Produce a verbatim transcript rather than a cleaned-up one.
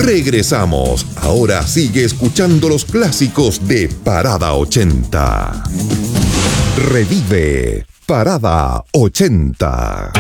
Regresamos. Ahora sigue escuchando los clásicos de Parada ochenta. Revive Parada ochenta.